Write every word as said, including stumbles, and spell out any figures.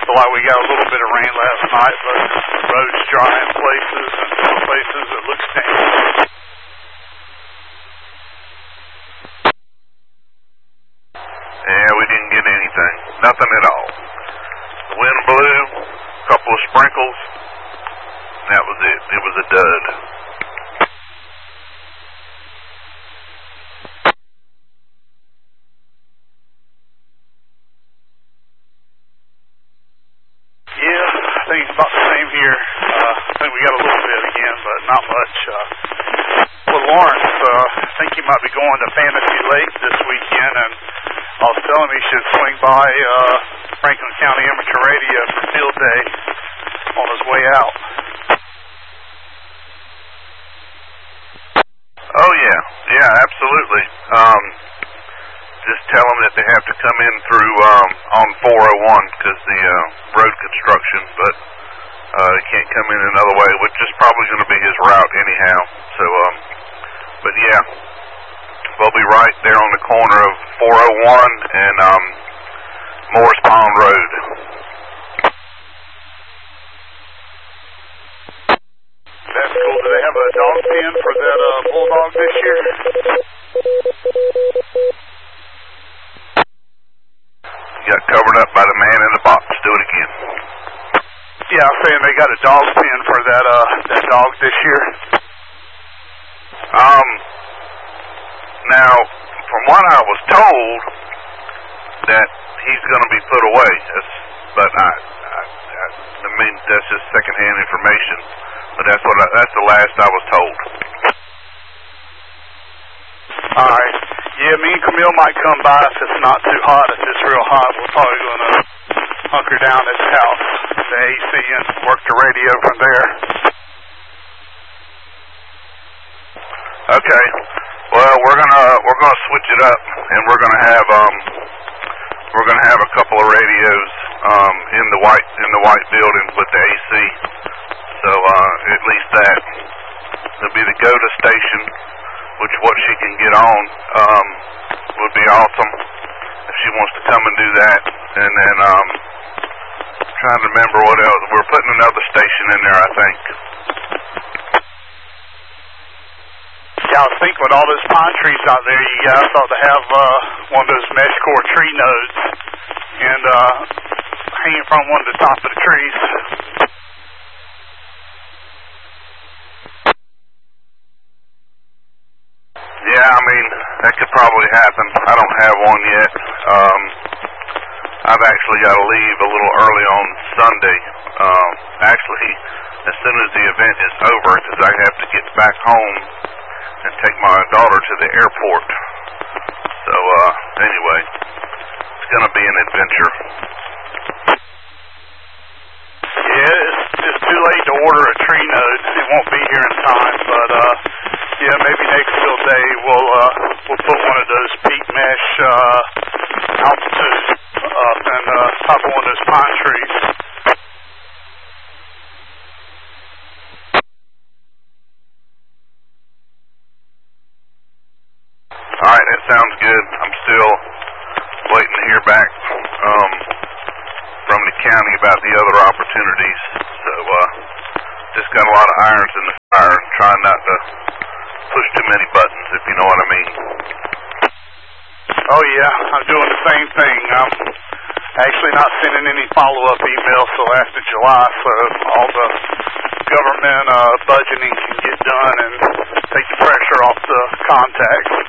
Sounded like we got a little bit of rain last night, but roads dry in places, and some places it looks dangerous. Yeah, we didn't get anything. Nothing at all. The wind blew, a couple of sprinkles, and that was it. It was a dud. Yeah, I think it's about the same here. Uh, I think we got a little bit again, but not much. Uh, well, Lawrence, uh, I think he might be going to Fantasy Lake this weekend, and I was telling him he should swing by uh, Franklin County Amateur Radio for field day on his way out. Oh, yeah. Yeah, absolutely. Um, just tell them that they have to come in through um, on four oh one because the uh, road construction, but uh, they can't come in another way, which is probably going to be his route anyhow. So, um, but yeah, we'll be right there on the corner of four oh one and um, Morris Pond Road. That's cool. Do they have a dog pen for that uh, bulldog this year? Got covered up by the man in the box. Do it again. Yeah, I'm saying they got a dog pen for that uh that dog this year. Um. Now, from what I was told, that he's going to be put away. That's, but I, I, I, I mean, that's just secondhand information. But that's what I, that's the last I was told. All right. Yeah, me and Camille might come by if it's not too hot. If it's real hot, we're probably going to hunker down at his house, the A C, and work the radio from there. Okay. Well, we're gonna we're gonna switch it up, and we're gonna have um we're gonna have a couple of radios um in the white in the white building with the A C. So uh, at least that it'll be the GOTA station, which what she can get on um, would be awesome if she wants to come and do that. And then um, trying to remember what else. We're putting another station in there, I think. Yeah, I was thinking with all those pine trees out there, you guys ought to have uh, one of those mesh core tree nodes and uh, hanging from one of the top of the trees. Yeah, I mean, that could probably happen. I don't have one yet. Um, I've actually got to leave a little early on Sunday. Um, actually, as soon as the event is over, because I have to get back home and take my daughter to the airport. So, uh, anyway, it's going to be an adventure. Yeah, it's just too late to order a tree node. It won't be here in time, but uh, yeah, maybe next field day we'll uh, we'll put one of those peak mesh uh, altitude up and uh, top of one of those pine trees. All right, that sounds good. I'm still waiting to hear back um, from the county about the other opportunities. So, uh, just got a lot of irons in the fire, trying not to push too many buttons, if you know what I mean. Oh yeah, I'm doing the same thing. I'm actually not sending any follow-up emails till after July, so all the government uh, budgeting can get done and take the pressure off the contacts.